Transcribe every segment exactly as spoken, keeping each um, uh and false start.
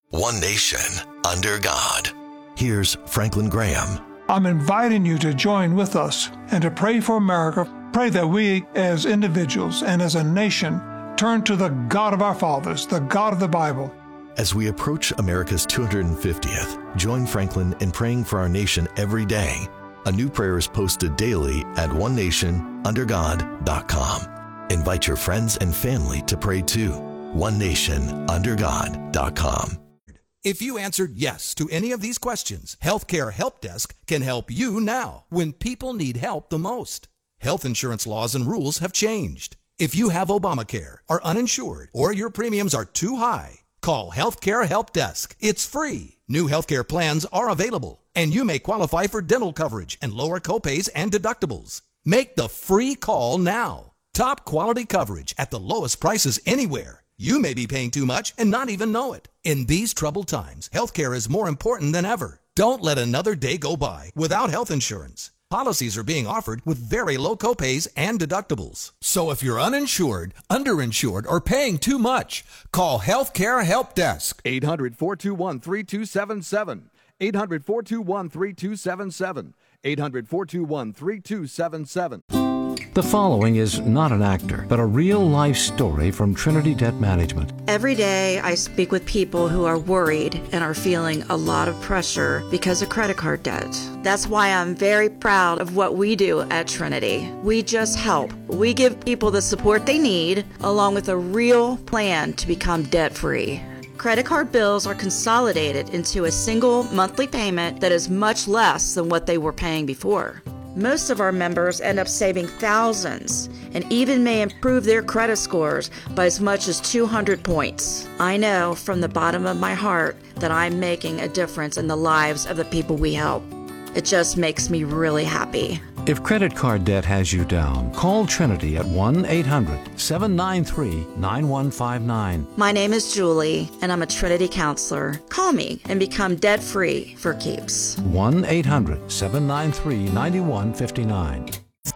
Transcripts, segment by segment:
One nation, under God. Here's Franklin Graham. I'm inviting you to join with us and to pray for America. Pray that we as individuals and as a nation turn to the God of our fathers, the God of the Bible. As we approach America's two hundred fiftieth, join Franklin in praying for our nation every day. A new prayer is posted daily at one nation under god dot com. Invite your friends and family to pray too. one nation under god dot com. If you answered yes to any of these questions, Healthcare Help Desk can help you now when people need help the most. Health insurance laws and rules have changed. If you have Obamacare, are uninsured, or your premiums are too high, call Healthcare Help Desk. It's free. New healthcare plans are available, and you may qualify for dental coverage and lower copays and deductibles. Make the free call now. Top quality coverage at the lowest prices anywhere. You may be paying too much and not even know it. In these troubled times, healthcare is more important than ever. Don't let another day go by without health insurance. Policies are being offered with very low copays and deductibles. So if you're uninsured, underinsured, or paying too much, call Healthcare Help Desk. eight hundred, four two one, three two seven seven. eight hundred, four two one, three two seven seven. eight hundred, four two one, three two seven seven. The following is not an actor, but a real-life story from Trinity Debt Management. Every day I speak with people who are worried and are feeling a lot of pressure because of credit card debt. That's why I'm very proud of what we do at Trinity. We just help. We give people the support they need, along with a real plan to become debt-free. Credit card bills are consolidated into a single monthly payment that is much less than what they were paying before. Most of our members end up saving thousands and even may improve their credit scores by as much as two hundred points. I know from the bottom of my heart that I'm making a difference in the lives of the people we help. It just makes me really happy. If credit card debt has you down, call Trinity at one eight hundred, seven nine three, nine one five nine. My name is Julie, and I'm a Trinity counselor. Call me and become debt-free for keeps. one eight hundred, seven nine three, nine one five nine.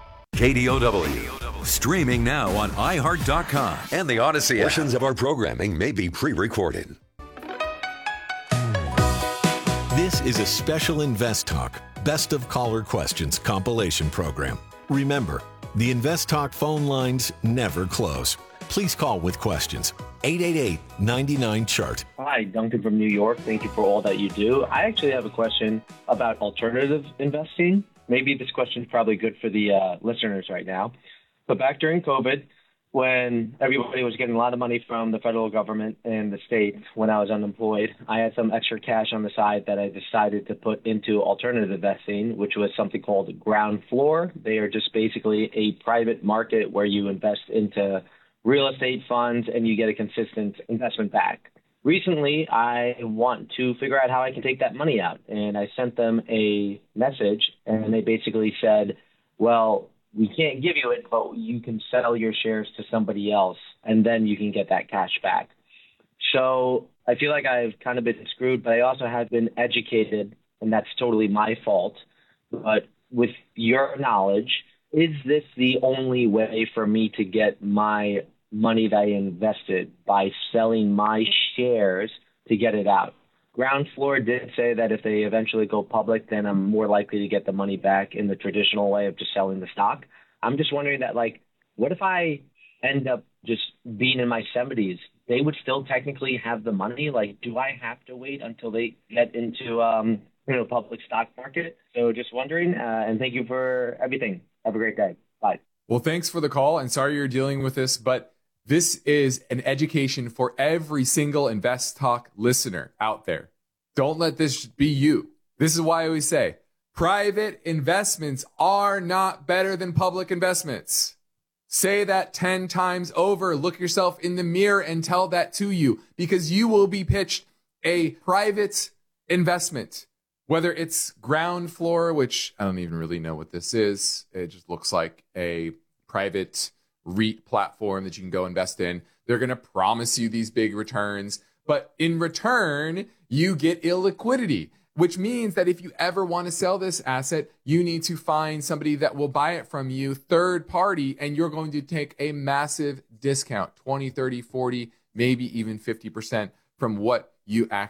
K D O W. Streaming now on i heart dot com and the Odyssey app. Portions of our programming may be pre-recorded. This is a special Invest Talk Best of Caller Questions compilation program. Remember, the Invest Talk phone lines never close. Please call with questions. eight eight eight, nine nine, chart. Hi, Duncan from New York. Thank you for all that you do. I actually have a question about alternative investing. Maybe this question is probably good for the uh, listeners right now. But back during COVID, when everybody was getting a lot of money from the federal government and the state when I was unemployed, I had some extra cash on the side that I decided to put into alternative investing, which was something called Ground Floor. They are just basically a private market where you invest into real estate funds and you get a consistent investment back. Recently, I want to figure out how I can take that money out, and I sent them a message, and they basically said, well, we can't give you it, but you can sell your shares to somebody else, and then you can get that cash back. So I feel like I've kind of been screwed, but I also have been educated, and that's totally my fault. But with your knowledge, is this the only way for me to get my money that I invested by selling my shares to get it out? Ground Floor did say that if they eventually go public, then I'm more likely to get the money back in the traditional way of just selling the stock. I'm just wondering that, like, what if I end up just being in my seventies? They would still technically have the money. Like, do I have to wait until they get into, um, you know, public stock market? So just wondering, uh, and thank you for everything. Have a great day. Bye. Well, thanks for the call, and sorry you're dealing with this, but this is an education for every single Invest Talk listener out there. Don't let this be you. This is why I always say, private investments are not better than public investments. Say that ten times over. Look yourself in the mirror and tell that to you, because you will be pitched a private investment, whether it's Ground Floor, which I don't even really know what this is. It just looks like a private REIT platform that you can go invest in. They're going to promise you these big returns, but in return, you get illiquidity, which means that if you ever want to sell this asset, you need to find somebody that will buy it from you, third party, and you're going to take a massive discount, twenty, thirty, forty, maybe even fifty percent from what you actually